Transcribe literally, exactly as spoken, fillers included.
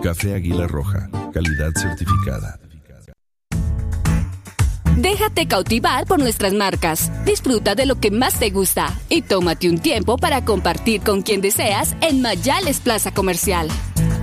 Café Águila Roja, calidad certificada. Déjate cautivar por nuestras marcas. Disfruta de lo que más te gusta y tómate un tiempo para compartir con quien deseas en Mayales Plaza Comercial.